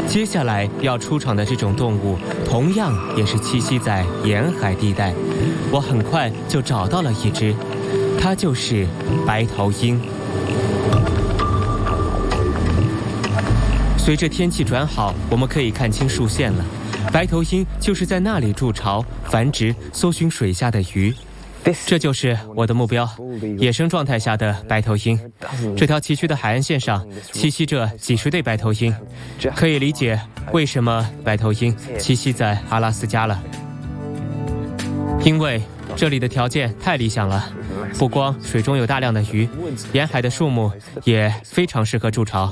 接下来要出场的这种动物，同样也是栖息在沿海地带。我很快就找到了一只，它就是白头鹰。随着天气转好，我们可以看清树线了。白头鹰就是在那里筑巢、繁殖、搜寻水下的鱼。这就是我的目标，野生状态下的白头鹰。这条崎岖的海岸线上栖息着几十对白头鹰，可以理解为什么白头鹰栖息在阿拉斯加了。因为这里的条件太理想了，不光水中有大量的鱼，沿海的树木也非常适合筑巢。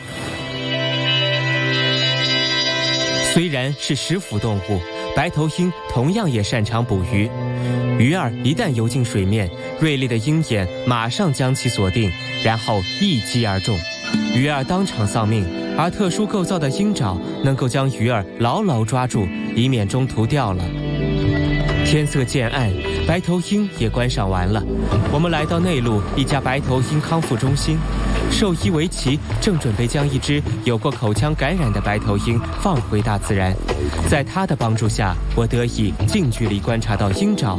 虽然是食腐动物，白头鹰同样也擅长捕鱼。鱼儿一旦游进水面，锐利的鹰眼马上将其锁定，然后一击而中，鱼儿当场丧命。而特殊构造的鹰爪能够将鱼儿牢牢抓住，以免中途掉了。天色渐暗，白头鹰也观赏完了。我们来到内陆一家白头鹰康复中心，兽医维奇正准备将一只有过口腔感染的白头鹰放回大自然。在他的帮助下，我得以近距离观察到鹰爪。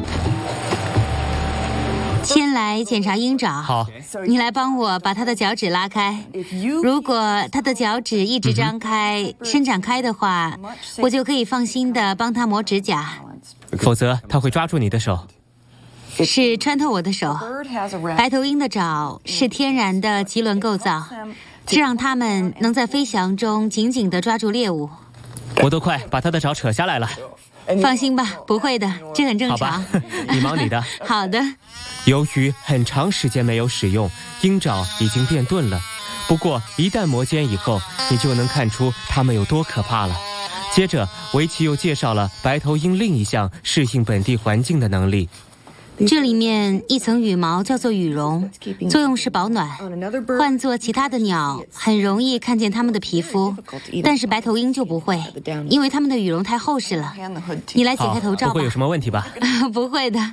先来检查鹰爪。 好， 你来帮我把它的脚趾拉开。如果它的脚趾一直张开、伸展开的话，我就可以放心的帮它磨指甲。 否则它会抓住你的手。 是穿透我的手。白头鹰的爪是天然的棘轮构造，这让它们能在飞翔中紧紧地抓住猎物。 我都快把它的爪扯下来了。 放心吧，不会的，这很正常。 好吧，你忙你的。 好的。 由于很长时间没有使用，鹰爪已经变钝了。不过一旦磨尖以后，你就能看出它们有多可怕了。接着，维奇又介绍了白头鹰另一项适应本地环境的能力。 这里面一层羽毛叫做羽绒，作用是保暖。换作其他的鸟，很容易看见它们的皮肤，但是白头鹰就不会，因为它们的羽绒太厚实了。你来解开头罩吧。 不会有什么问题吧？ 不会的。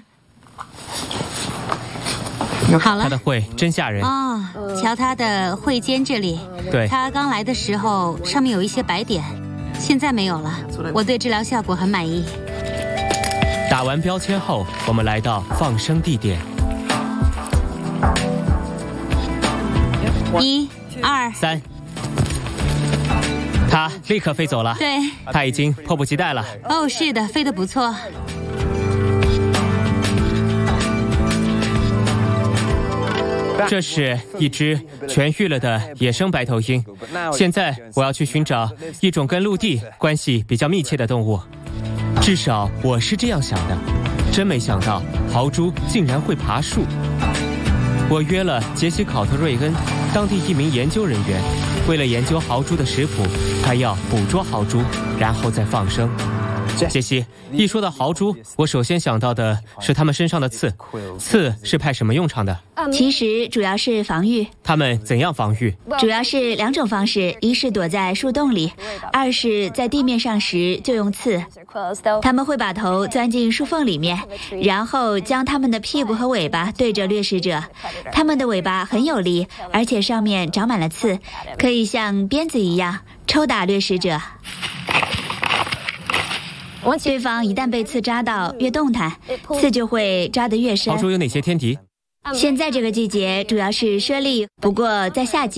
好了， 它的喙真吓人哦，瞧它的喙尖这里。 对， 它刚来的时候上面有一些白点，现在没有了。我对治疗效果很满意。 打完标签后，我们来到放生地点。 1、2、 3，它立刻飞走了。 对， 它已经迫不及待了。 哦，是的，飞得不错。 这是一只痊愈了的野生白头鹰。现在我要去寻找一种跟陆地关系比较密切的动物，至少我是这样想的。真没想到豪猪竟然会爬树。我约了杰西·考特瑞恩，当地一名研究人员。为了研究豪猪的食谱，他要捕捉豪猪，然后再放生。杰西，一说到豪猪，我首先想到的是它们身上的刺。刺是派什么用场的？ 其实主要是防御。 它们怎样防御？ 主要是2种方式，一是躲在树洞里，二是在地面上时就用刺。它们会把头钻进树缝里面，然后将它们的屁股和尾巴对着掠食者。它们的尾巴很有力，而且上面长满了刺，可以像鞭子一样抽打掠食者。对方一旦被刺扎到，越动弹，刺就会扎得越深。 豪猪有哪些天敌？ 现在这个季节主要是猞猁，不过在夏季